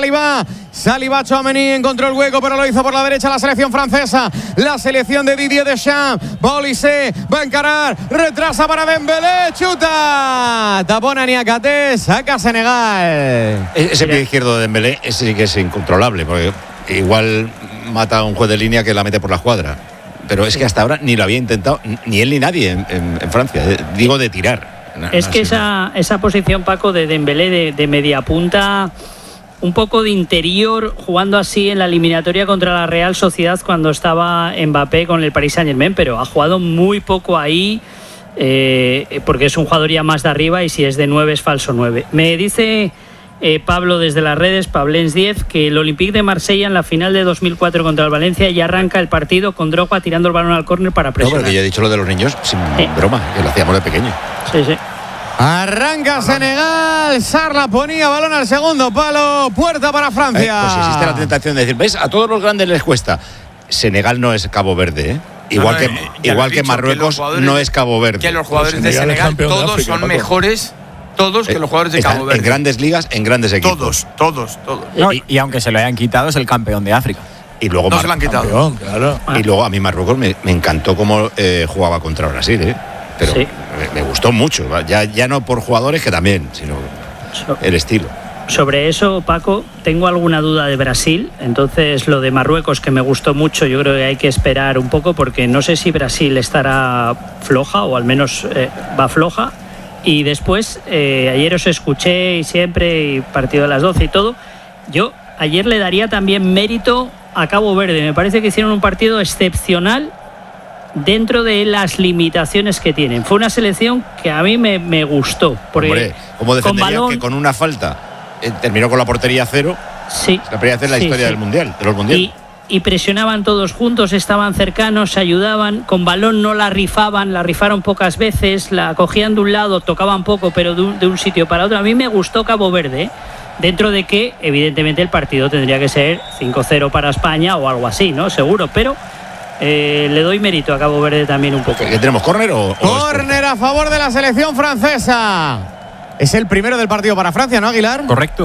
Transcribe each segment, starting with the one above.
Saliba, Tchouaméni encontró el hueco, pero lo hizo por la derecha la selección francesa. La selección de Didier Deschamps. Olise va a encarar, retrasa para Dembélé, chuta. Tapona Niakate, saca Senegal. Ese pie izquierdo de Dembélé, ese sí que es incontrolable, porque igual mata a un juez de línea que la mete por la escuadra. Pero es que hasta ahora ni lo había intentado, ni él ni nadie en Francia. Digo de tirar. Es que esa posición, Paco, de Dembélé de media punta, un poco de interior, jugando así en la eliminatoria contra la Real Sociedad cuando estaba Mbappé con el Paris Saint-Germain, pero ha jugado muy poco ahí, porque es un jugador ya más de arriba, y si es de 9 es falso 9. Me dice Pablo desde las redes, Pablens 10, que el Olympique de Marsella en la final de 2004 contra el Valencia ya arranca el partido con Drogba tirando el balón al córner para presionar. No, porque ya he dicho lo de los niños sin broma, que lo hacíamos de pequeño. Sí. Arranca Senegal, Sarr la ponía, balón al segundo palo, puerta para Francia. Pues existe la tentación de decir, ¿ves? A todos los grandes les cuesta. Senegal no es Cabo Verde, ¿eh? Igual que Marruecos no es Cabo Verde. Que los jugadores de Senegal todos son mejores. Todos que los jugadores de Cabo Verde. En grandes ligas, en grandes equipos. Todos. No, y aunque se lo hayan quitado, es el campeón de África. Y luego no se lo han quitado. Campeón, claro. Y luego a mí Marruecos me encantó cómo jugaba contra Brasil, ¿eh? Pero sí, me gustó mucho. Ya no por jugadores, que también, sino el estilo. Sobre eso, Paco, tengo alguna duda de Brasil. Entonces, lo de Marruecos, que me gustó mucho, yo creo que hay que esperar un poco, porque no sé si Brasil estará floja, o al menos va floja. Y después, ayer os escuché y siempre, y partido de las 12 y todo. Yo ayer le daría también mérito a Cabo Verde. Me parece que hicieron un partido excepcional dentro de las limitaciones que tienen. Fue una selección que a mí me gustó. Porque hombre, ¿cómo defendería que con una falta terminó con la portería cero? Sí. La primera vez en la historia del Mundial, de los Mundiales. Y presionaban todos juntos, estaban cercanos, se ayudaban, con balón no la rifaron pocas veces, la cogían de un lado, tocaban poco, pero de un sitio para otro. A mí me gustó Cabo Verde, dentro de que evidentemente el partido tendría que ser 5-0 para España o algo así, ¿no? Seguro, pero le doy mérito a Cabo Verde también un poco. ¿Qué tenemos, córner o córner a favor de la selección francesa? Es el primero del partido para Francia, ¿no, Aguilar? Correcto.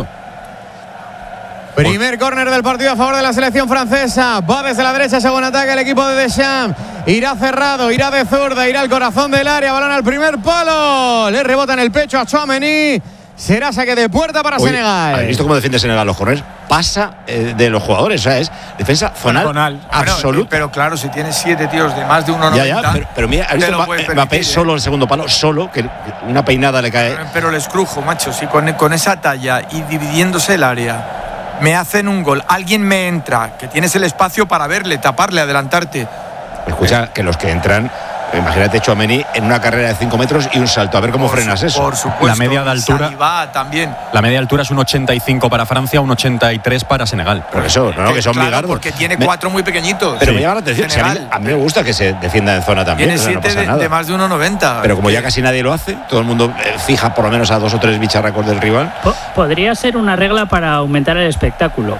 Primer córner del partido a favor de la selección francesa. Va desde la derecha según ataque el equipo de Deschamps. Irá cerrado, irá de zurda, irá al corazón del área. Balón al primer palo. Le rebota en el pecho a Tchouaméni. Será saque de puerta para Senegal. ¿Has visto cómo defiende Senegal los corners? Pasa de los jugadores, o sea, es defensa zonal absoluta. Pero claro, si tienes 7 tíos de más de 1,90. Pero mira, ¿has visto Mbappé solo el segundo palo? Solo, que una peinada le cae. Pero les crujo, macho. Si con esa talla y dividiéndose el área me hacen un gol, alguien me entra, que tienes el espacio para verle, taparle, adelantarte. Escucha, que los que entran, imagínate Tchouaméni en una carrera de 5 metros y un salto, a ver cómo frenas eso. Por supuesto. La media de altura. Saliba también. La media de altura es un 85 para Francia, un 83 para Senegal. Por eso, ¿no? Que son claro, porque tiene 4 muy pequeñitos. Pero me llama la atención. Si a mí me gusta que se defienda en zona también. Tiene 7 de más de 1,90. Pero como ya casi nadie lo hace, todo el mundo fija por lo menos a 2 o 3 bicharracos del rival. Podría ser una regla para aumentar el espectáculo.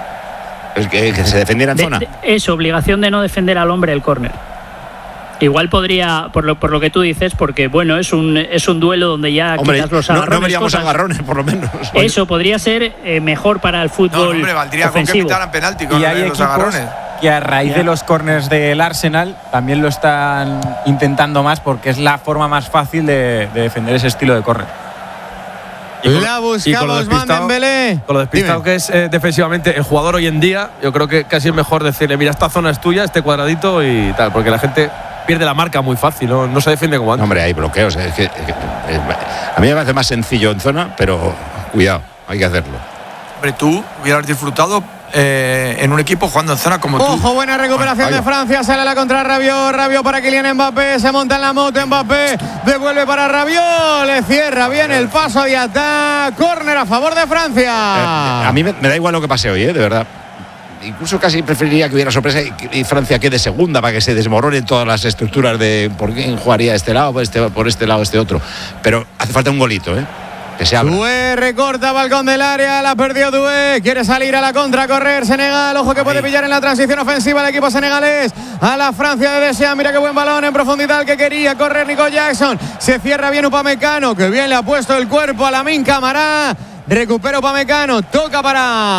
Que se defendiera en zona. Es obligación de no defender al hombre el córner. Igual podría, por lo que tú dices, porque bueno, es un duelo donde ya quitas los agarrones. No veríamos agarrones, por lo menos. Eso podría ser mejor para el fútbol. Hombre, valdría ofensivo. con que pitaran penalti con los agarrones. Que a raíz de los córners del Arsenal también lo están intentando más, porque es la forma más fácil de defender ese estilo de córner. La buscamos, Van Dembélé. Con lo despistado que es defensivamente el jugador hoy en día, yo creo que casi es mejor decirle, mira, esta zona es tuya, este cuadradito y tal, porque la gente pierde la marca muy fácil, no se defiende como antes. Hombre, hay bloqueos. A mí me parece más sencillo en zona, pero cuidado, hay que hacerlo. Hombre, tú hubieras disfrutado en un equipo jugando en zona como tú. Ojo, buena recuperación de Francia. Sale la contra Rabiot para Kylian Mbappé. Se monta en la moto Mbappé. Devuelve para Rabiot. Le cierra bien el paso de ataque. Córner a favor de Francia. A mí me da igual lo que pase hoy, de verdad. Incluso casi preferiría que hubiera sorpresa y Francia quede segunda para que se desmoronen todas las estructuras de por quién jugaría este lado, por este lado, este otro. Pero hace falta un golito, que se abra. Doué recorta balcón del área, la perdió Doué, quiere salir a la contra, correr Senegal, ojo que puede pillar en la transición ofensiva el equipo senegalés a la Francia de Deschamps. Mira qué buen balón en profundidad que quería correr Nico Jackson, se cierra bien Upamecano, que bien le ha puesto el cuerpo a Lamine Camara, recupera Upamecano, toca para